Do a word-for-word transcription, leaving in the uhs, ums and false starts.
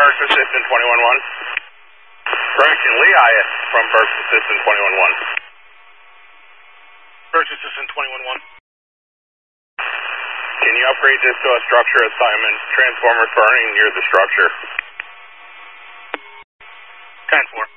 Burst Assistant twenty-one one. Correction, Lehigh from Burst Assistant twenty-one one. Burst Assistant twenty-one one. Can you upgrade this to a structure assignment? Transformers burning near the structure. ten four.